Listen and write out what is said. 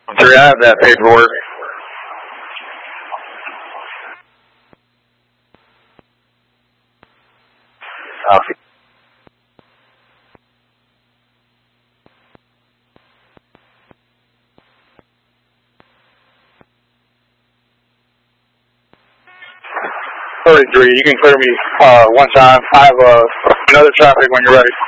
Sure, I have that paperwork. Okay. You can clear me one time. I have another traffic when you're ready.